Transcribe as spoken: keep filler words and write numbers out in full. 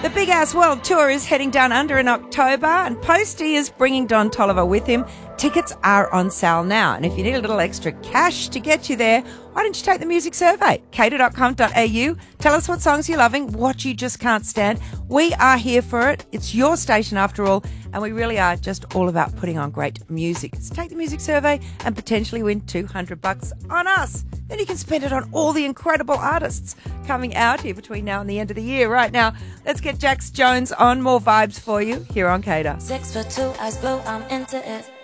The Big Ass World Tour is heading down under in October, and Posty is bringing Don Toliver with him. Tickets are on sale now, and if you need a little extra cash to get you there, why don't you take the music survey? cater dot com dot a u. Tell us what songs you're loving, what you just can't stand. We are here for it. It's your station after all, and we really are just all about putting on great music. So take the music survey and potentially win two hundred bucks on us. Then you can spend it on all the incredible artists coming out here between now and the end of the year. Right now, let's get Jax Jones on. More vibes for you here on Cater. Six foot two, eyes blue, I'm into it.